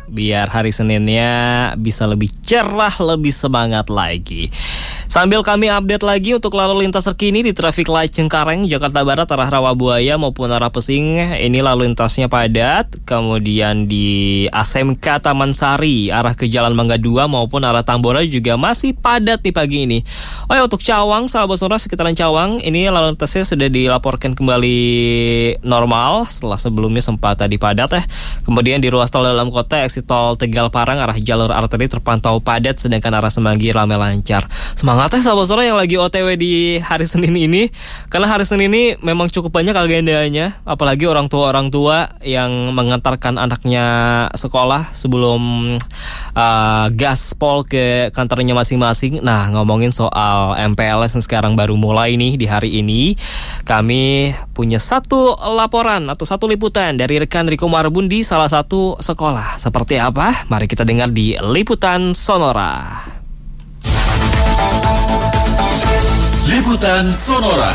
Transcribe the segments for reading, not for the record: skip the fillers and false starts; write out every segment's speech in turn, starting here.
biar hari Seninnya bisa lebih cerah, lebih semangat lagi. Sambil kami update lagi untuk lalu lintas terkini di traffic light Cengkareng, Jakarta Barat arah Rawabuaya maupun arah Pesing. Ini lalu lintasnya padat. Kemudian di ASMK Taman Sari arah ke Jalan Mangga 2 maupun arah Tambora juga masih padat nih pagi ini. Oh ya, untuk Cawang, sahabat Sonora sekitaran Cawang, ini lalu lintasnya sudah dilaporkan kembali normal setelah sebelumnya sempat tadi padat ya. Kemudian di ruas tol dalam kota exit tol Tegal Parang arah jalur arteri terpantau padat, sedangkan arah Semanggi ramai lancar. Semangat ya sahabat Sonora yang lagi OTW di hari Senin ini, karena hari Senin ini memang cukup banyak agendanya, apalagi orang tua yang mengantarkan anaknya sekolah sebelum gaspol ke kantornya masing-masing. Nah, ngomongin soal MPLS yang sekarang baru mulai nih di hari ini, kami punya satu laporan atau satu liputan dari rekan Riko Marbun di salah satu sekolah. Seperti apa? Mari kita dengar di Liputan Sonora. Liputan Sonora.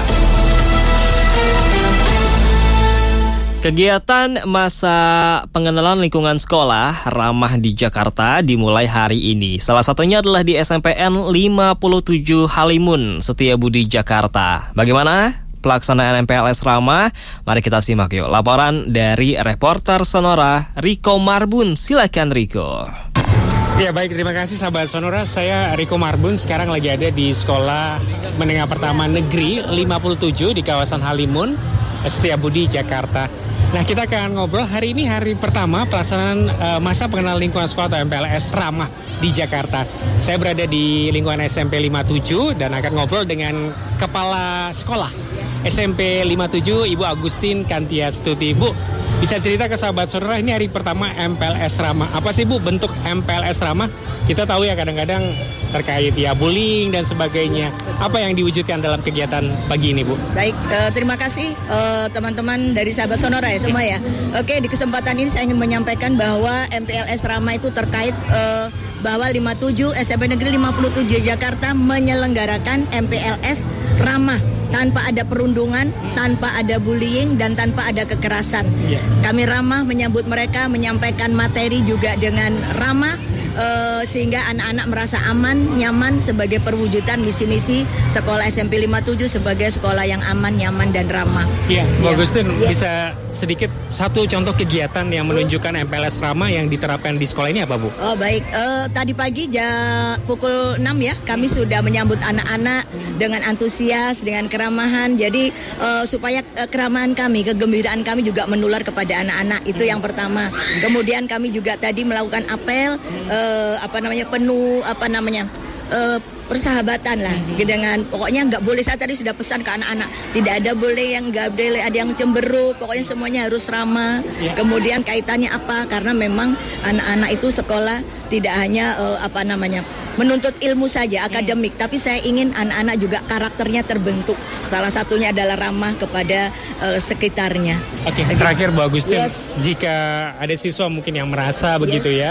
Kegiatan masa pengenalan lingkungan sekolah ramah di Jakarta dimulai hari ini. Salah satunya adalah di SMPN 57 Halimun, Setiabudi, Jakarta. Bagaimana pelaksanaan MPLS ramah? Mari kita simak yuk laporan dari reporter Sonora Riko Marbun. Silakan Riko. Ya baik, terima kasih sahabat Sonora. Saya Riko Marbun, sekarang lagi ada di Sekolah Menengah Pertama Negeri 57 di kawasan Halimun, Setiabudi, Jakarta. Nah, kita akan ngobrol hari ini hari pertama pelaksanaan masa pengenalan lingkungan sekolah atau MPLS ramah di Jakarta. Saya berada di lingkungan SMP 57 dan akan ngobrol dengan Kepala Sekolah SMP 57, Ibu Agustin Kantiastuti. Bu, bisa cerita ke sahabat saudara, ini hari pertama MPLS ramah. Apa sih Bu bentuk MPLS ramah? Kita tahu ya kadang-kadang terkait ya bullying dan sebagainya. Apa yang diwujudkan dalam kegiatan pagi ini, Bu? Baik, terima kasih teman-teman dari sahabat Sonora ya semua ya. Oke, di kesempatan ini saya ingin menyampaikan bahwa MPLS ramah itu terkait bahwa 57 SMP Negeri 57 Jakarta menyelenggarakan MPLS ramah tanpa ada perundungan, tanpa ada bullying, dan tanpa ada kekerasan. Kami ramah menyambut mereka, menyampaikan materi juga dengan ramah, sehingga anak-anak merasa aman, nyaman sebagai perwujudan misi-misi sekolah SMP 57 sebagai sekolah yang aman, nyaman, dan ramah. Iya, Bu Agustin, bisa sedikit satu contoh kegiatan yang menunjukkan MPLS ramah yang diterapkan di sekolah ini apa, Bu? Oh baik, tadi pagi pukul 6 ya, kami sudah menyambut anak-anak dengan antusias, dengan keramahan. Jadi supaya keramahan kami, kegembiraan kami juga menular kepada anak-anak, itu yang pertama. Kemudian kami juga tadi melakukan apel penuh persahabatan lah dengan pokoknya nggak boleh, saya tadi sudah pesan ke anak-anak tidak ada boleh yang nggak boleh ada yang cemberut, pokoknya semuanya harus ramah. Kemudian kaitannya apa, karena memang anak-anak itu sekolah tidak hanya menuntut ilmu saja akademik, tapi saya ingin anak-anak juga karakternya terbentuk, salah satunya adalah ramah kepada sekitarnya. Oke, terakhir Bu Agustin, jika ada siswa mungkin yang merasa begitu ya,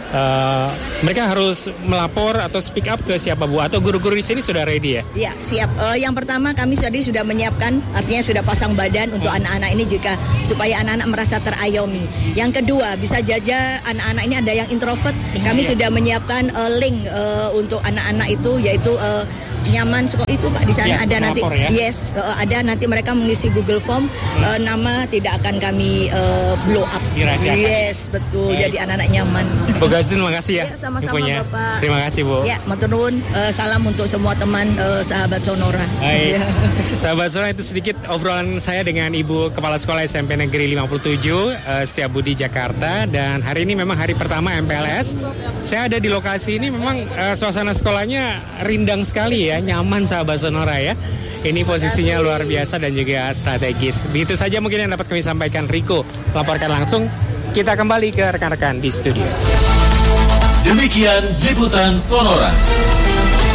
mereka harus melapor atau speak up ke siapa Bu? Atau guru-guru di sini sudah ready ya? Ya, siap. Yang pertama kami tadi sudah menyiapkan, artinya sudah pasang badan untuk anak-anak ini supaya anak-anak merasa terayomi. Yang kedua, bisa saja anak-anak ini ada yang introvert, kami sudah menyiapkan link untuk anak-anak itu, yaitu nyaman sekolah itu Pak, di sana ada nanti ya? Ada nanti mereka mengisi Google Form, nama tidak akan kami blow up. Dirahasiakan. Yes, betul. Baik. Jadi anak-anak nyaman. Bu Agustin, terima kasih ya. Sama-sama Bapak. Terima kasih Bu. Ya, matur nuwun. Salam untuk semua teman sahabat Sonora. Baik. Sahabat Sonora, itu sedikit obrolan saya dengan Ibu Kepala Sekolah SMP Negeri 57 Setiabudi, Jakarta. Dan hari ini memang hari pertama MPLS. Saya ada di lokasi ini, memang suasana sekolahnya rindang sekali ya, nyaman sahabat Sonora ya. Ini posisinya luar biasa dan juga strategis. Begitu saja mungkin yang dapat kami sampaikan. Riko laporkan langsung. Kita kembali ke rekan-rekan di studio. Demikian Liputan Sonora.